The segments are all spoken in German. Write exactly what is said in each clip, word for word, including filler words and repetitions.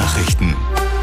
Nachrichten.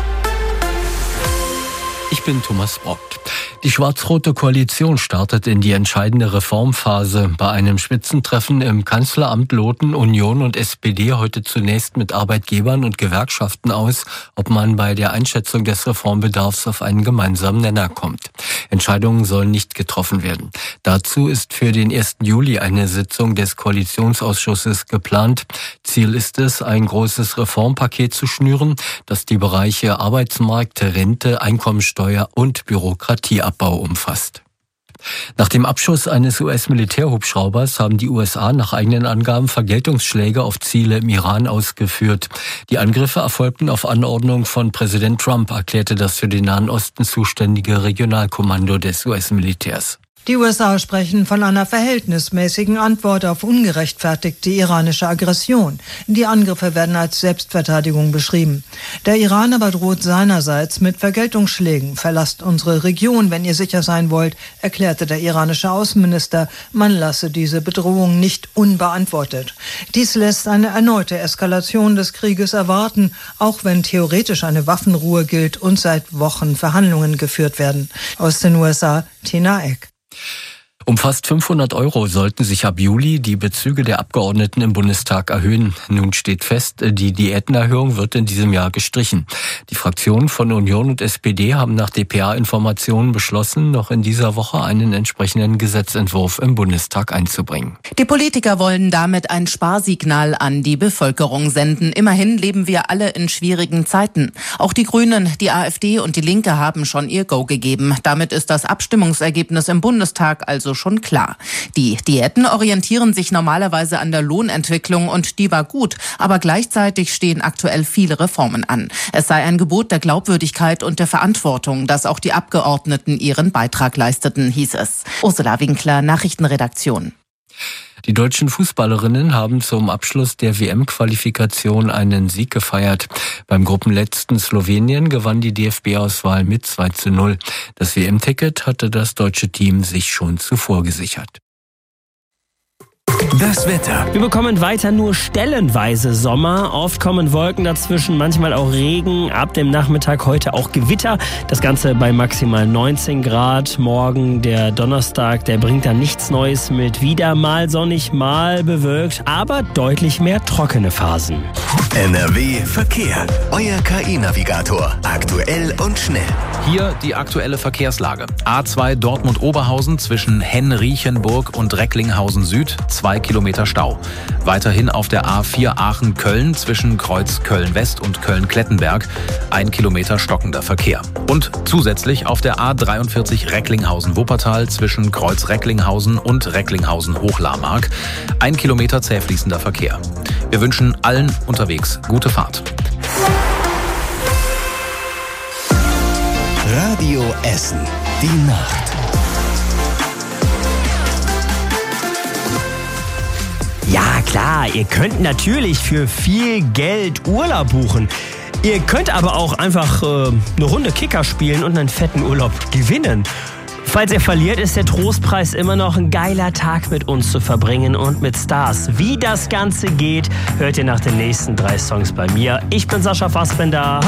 Ich bin Thomas Brock. Die schwarz-rote Koalition startet in die entscheidende Reformphase. Bei einem Spitzentreffen im Kanzleramt loten Union und S P D heute zunächst mit Arbeitgebern und Gewerkschaften aus, ob man bei der Einschätzung des Reformbedarfs auf einen gemeinsamen Nenner kommt. Entscheidungen sollen nicht getroffen werden. Dazu ist für den ersten Juli eine Sitzung des Koalitionsausschusses geplant. Ziel ist es, ein großes Reformpaket zu schnüren, das die Bereiche Arbeitsmarkt, Rente, Einkommensteuer und Bürokratieabbau umfasst. Nach dem Abschuss eines U S-Militärhubschraubers haben die U S A nach eigenen Angaben Vergeltungsschläge auf Ziele im Iran ausgeführt. Die Angriffe erfolgten auf Anordnung von Präsident Trump, erklärte das für den Nahen Osten zuständige Regionalkommando des U S-Militärs. Die U S A sprechen von einer verhältnismäßigen Antwort auf ungerechtfertigte iranische Aggression. Die Angriffe werden als Selbstverteidigung beschrieben. Der Iran aber droht seinerseits mit Vergeltungsschlägen. Verlasst unsere Region, wenn ihr sicher sein wollt, erklärte der iranische Außenminister. Man lasse diese Bedrohung nicht unbeantwortet. Dies lässt eine erneute Eskalation des Krieges erwarten, auch wenn theoretisch eine Waffenruhe gilt und seit Wochen Verhandlungen geführt werden. Aus den U S A, Tina Eck. Um fast fünfhundert Euro sollten sich ab Juli die Bezüge der Abgeordneten im Bundestag erhöhen. Nun steht fest, die Diätenerhöhung wird in diesem Jahr gestrichen. Die Fraktionen von Union und S P D haben nach D P A-Informationen beschlossen, noch in dieser Woche einen entsprechenden Gesetzentwurf im Bundestag einzubringen. Die Politiker wollen damit ein Sparsignal an die Bevölkerung senden. Immerhin leben wir alle in schwierigen Zeiten. Auch die Grünen, die AfD und die Linke haben schon ihr Go gegeben. Damit ist das Abstimmungsergebnis im Bundestag also schon klar. Die Diäten orientieren sich normalerweise an der Lohnentwicklung und die war gut, aber gleichzeitig stehen aktuell viele Reformen an. Es sei ein Gebot der Glaubwürdigkeit und der Verantwortung, dass auch die Abgeordneten ihren Beitrag leisteten, hieß es. Ursula Winkler, Nachrichtenredaktion. Die deutschen Fußballerinnen haben zum Abschluss der W M-Qualifikation einen Sieg gefeiert. Beim Gruppenletzten Slowenien gewann die D F B-Auswahl mit zwei zu null. Das W M-Ticket hatte das deutsche Team sich schon zuvor gesichert. Das Wetter. Wir bekommen weiter nur stellenweise Sommer. Oft kommen Wolken dazwischen, manchmal auch Regen. Ab dem Nachmittag heute auch Gewitter. Das Ganze bei maximal neunzehn Grad. Morgen der Donnerstag, der bringt dann nichts Neues mit. Wieder mal sonnig, mal bewölkt, aber deutlich mehr trockene Phasen. N R W Verkehr. Euer K I-Navigator. Aktuell und schnell. Hier die aktuelle Verkehrslage. A zwei Dortmund-Oberhausen zwischen Henrichenburg und Recklinghausen Süd. Zwei Kilometer Stau. Weiterhin auf der A vier Aachen-Köln zwischen Kreuz Köln-West und Köln-Klettenberg. Ein Kilometer stockender Verkehr. Und zusätzlich auf der A dreiundvierzig Recklinghausen-Wuppertal zwischen Kreuz Recklinghausen und Recklinghausen-Hochlarmark. Ein Kilometer zähfließender Verkehr. Wir wünschen allen unterwegs gute Fahrt. Radio Essen. Die Nacht. Ja klar, ihr könnt natürlich für viel Geld Urlaub buchen. Ihr könnt aber auch einfach äh, eine Runde Kicker spielen und einen fetten Urlaub gewinnen. Falls ihr verliert, ist der Trostpreis immer noch ein geiler Tag mit uns zu verbringen und mit Stars. Wie das Ganze geht, hört ihr nach den nächsten drei Songs bei mir. Ich bin Sascha Fassbender.